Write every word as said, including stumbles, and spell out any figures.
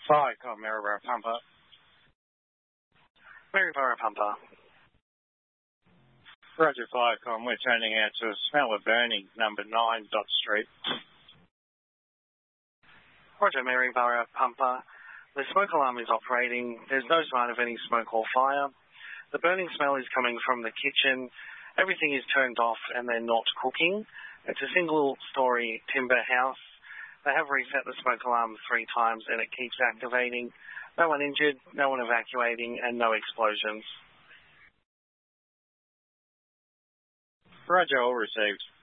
Viacom, Maryborough Pumper. Maryborough Pumper. Roger, Viacom. We're turning out to a smell of burning, number nine Dot Street. Roger, Maryborough Pumper. The smoke alarm is operating. There's no sign of any smoke or fire. The burning smell is coming from the kitchen. Everything is turned off and they're not cooking. It's a single-storey timber house. They have reset the smoke alarm three times and it keeps activating. No one injured, no one evacuating, and no explosions. Roger, all received.